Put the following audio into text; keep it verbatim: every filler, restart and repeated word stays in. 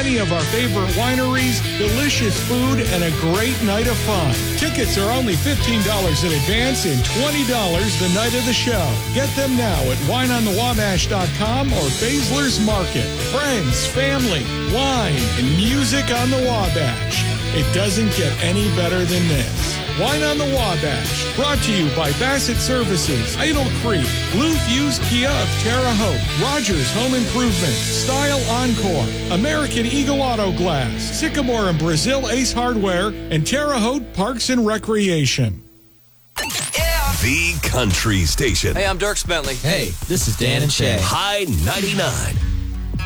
many of our favorite wineries, delicious food, and a great night of fun. Tickets are only fifteen dollars in advance and twenty dollars the night of the show. Get them now at wine on the wabash dot com or Baszler's Market. Friends, family, wine, and music on the Wabash. It doesn't get any better than this. Wine on the Wabash, brought to you by Bassett Services, Idle Creek, Blue Fuse Kia of Terre Haute, Rogers Home Improvement, Style Encore, American Eagle Auto Glass, Sycamore and Brazil Ace Hardware, and Terre Haute Parks and Recreation. Yeah. The Country Station. Hey, I'm Dirk Bentley. Hey, this is Dan and Shay. High ninety-nine.